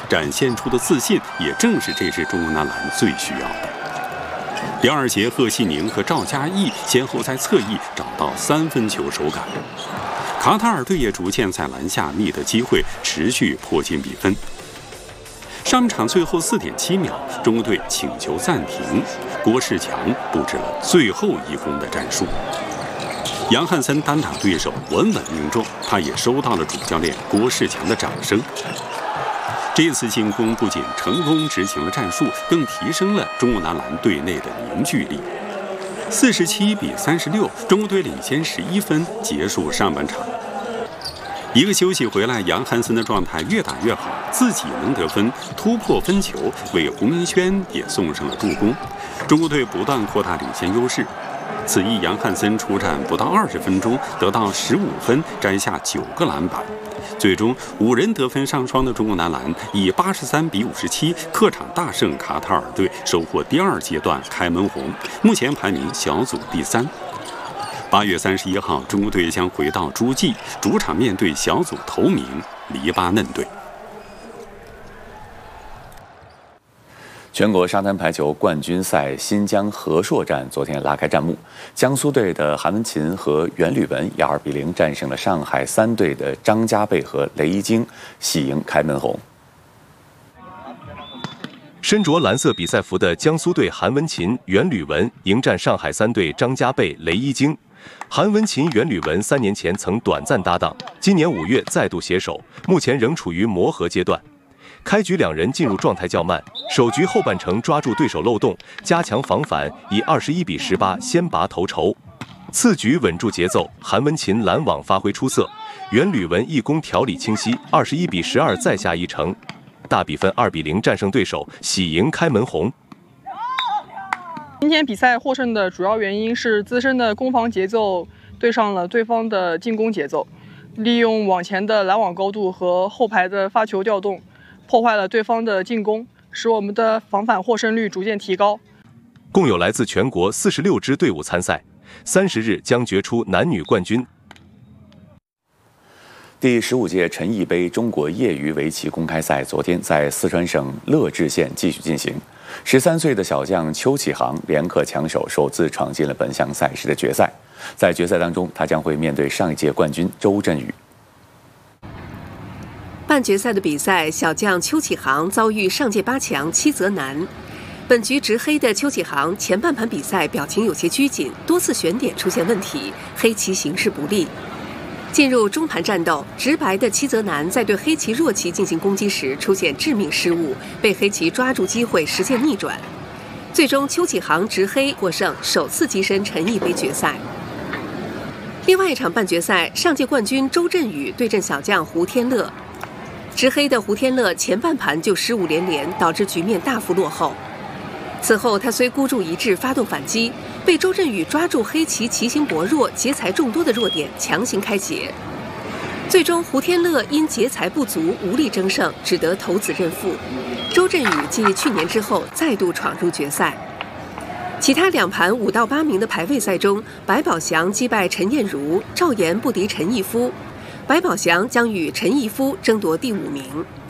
展现出的自信也正是这支中国男篮最需要的。第二节，贺西宁和赵佳毅先后在侧翼找到3分球手感，卡塔尔队也逐渐在篮下觅得机会，持续迫近比分。上场最后4.7秒，中国队请求暂停，郭士强布置了最后一攻的战术。杨汉森单打对手，稳稳命中，他也收到了主教练郭士强的掌声。这次进攻不仅成功执行了战术，更提升了中国男篮队内的凝聚力。47-36，中国队领先11分，结束上半场。一个休息回来，杨汉森的状态越打越好，自己能得分，突破分球，为胡明轩也送上了助攻。中国队不断扩大领先优势。此役杨汉森出战不到20分钟，得到15分，摘下9个篮板。最终5人得分上双的中国男篮以83-57客场大胜卡塔尔队，收获第2阶段开门红，目前排名小组第3。8月31号，中国队将回到诸暨，主场面对小组头名黎巴嫩队。 全国沙滩排球冠军赛新疆和硕站昨天拉开战幕，江苏队的韩文琴和袁吕文以2-0战胜了上海3队的张家贝和雷一京，喜迎开门红。 身着蓝色比赛服的江苏队韩文琴、袁吕文迎战上海3队张家贝、雷一京。韩文琴、袁吕文3年前曾短暂搭档，今年5月再度携手，目前仍处于磨合阶段。开局2人进入状态较慢，首局后半程抓住对手漏洞，加强防反，以21-18先拔头筹。次局稳住节奏，韩文琴拦网发挥出色，袁吕文一攻条理清晰，21-12再下一城，大比分2-0战胜对手，喜迎开门红。 今天比赛获胜的主要原因是自身的攻防节奏对上了对方的进攻节奏，利用网前的拦网高度和后排的发球调动，破坏了对方的进攻，使我们的防反获胜率逐渐提高。 共有来自全国46支队伍参赛，30日将决出男女冠军。 第15届陈毅杯中国业余围棋公开赛昨天在四川省乐至县继续进行。13岁的小将邱启航连克强手，首次闯进了本项赛事的决赛。在决赛当中，他将会面对上一届冠军周振宇。 半决赛的比赛，小将邱启航遭遇上届8强戚泽南。本局执黑的邱启航前半盘比赛表情有些拘谨，多次选点出现问题，黑棋形势不利。进入中盘战斗，直白的戚泽南在对黑棋弱棋进行攻击时出现致命失误，被黑棋抓住机会实现逆转。最终，邱启航执黑获胜，首次跻身陈毅杯决赛。另外一场半决赛，上届冠军周振宇对阵小将胡天乐。执黑的胡天乐前半盘就失误连连，导致局面大幅落后。此后，他虽孤注一掷发动反击，被周振宇抓住黑棋棋形薄弱、劫财众多的弱点，强行开解。最终，胡天乐因劫财不足无力争胜，只得投子认负。周振宇继去年之后再度闯入决赛。其他2盘5到8名的排位赛中，白宝祥击败陈燕如，赵岩不敌陈逸夫，白宝祥将与陈逸夫争夺第5名。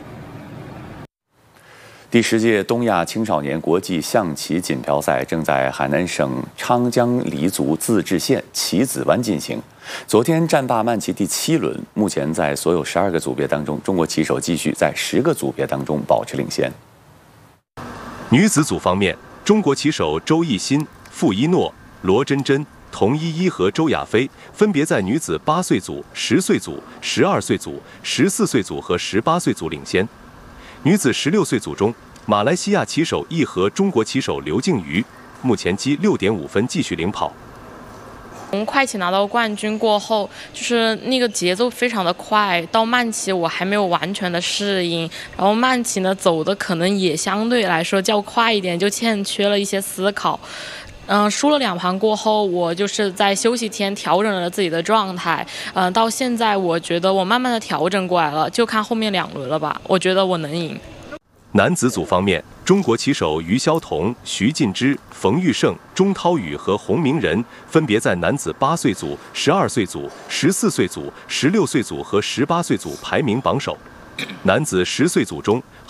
第10届东亚青少年国际象棋锦标赛正在海南省昌江黎族自治县棋子湾进行。昨天战罢慢棋第7轮，目前在所有12个组别当中，中国棋手继续在10个组别当中保持领先。 女子组方面，中国棋手周艺昕、傅一诺、罗真真、童依依和周亚飞分别在女子8岁组、10岁组、12岁组、14岁组和18岁组领先。女子16岁组中，马来西亚棋手亦和中国棋手刘静瑜目前积6.5分继续领跑。 从快棋拿到冠军过后，就是那个节奏非常的快，到慢棋我还没有完全的适应，然后慢棋呢走的可能也相对来说较快一点，就欠缺了一些思考。输了2盘过后，我就是在休息天调整了自己的状态。到现在我觉得我慢慢的调整过来了，就看后面2轮了吧，我觉得我能赢。 男子组方面，中国棋手于潇彤、徐晋之、冯玉胜、钟涛宇和洪明仁分别在男子8岁组、12岁组、14岁组、16岁组和18岁组排名榜首。男子10岁组中，